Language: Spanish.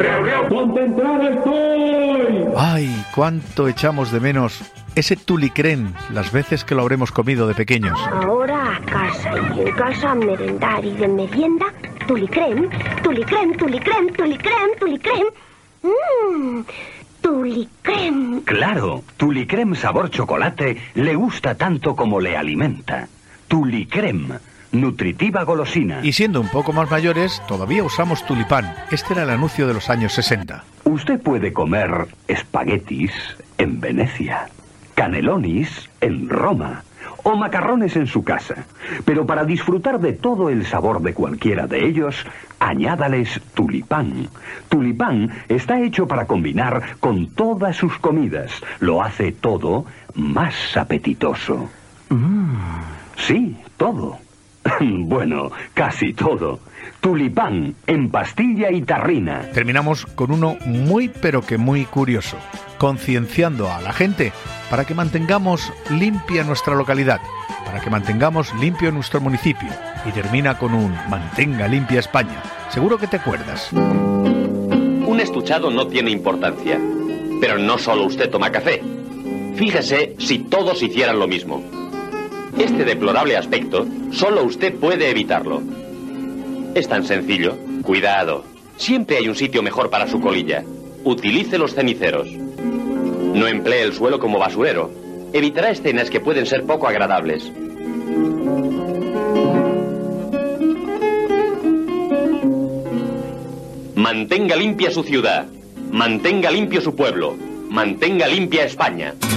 ¡Concentrado estoy! ¡Ay, cuánto echamos de menos ese tulicrén las veces que lo habremos comido de pequeños! Ahora a casa y en casa a merendar y de merienda, tulicrén, tulicrén, tulicrén, tulicrén, tulicrén. Tulicrén. Claro, tulicrém sabor chocolate le gusta tanto como le alimenta. Tulicrém, nutritiva golosina. Y siendo un poco más mayores, todavía usamos tulipán. Este era el anuncio de los años 60. Usted puede comer espaguetis en Venecia, canelonis en Roma o macarrones en su casa. Pero para disfrutar de todo el sabor de cualquiera de ellos, añádales tulipán. Tulipán está hecho para combinar con todas sus comidas. Lo hace todo más apetitoso. Sí, todo. Bueno, casi todo. Tulipán en pastilla y tarrina. Terminamos con uno muy pero que muy curioso, concienciando a la gente para que mantengamos limpia nuestra localidad, para que mantengamos limpio nuestro municipio, y termina con un mantenga limpia España. Seguro que te acuerdas. Un estuchado no tiene importancia, pero no solo usted toma café. Fíjese si todos hicieran lo mismo. Este deplorable aspecto, solo usted puede evitarlo. Es tan sencillo. Cuidado. Siempre hay un sitio mejor para su colilla. Utilice los ceniceros. No emplee el suelo como basurero. Evitará escenas que pueden ser poco agradables. Mantenga limpia su ciudad. Mantenga limpio su pueblo. Mantenga limpia España.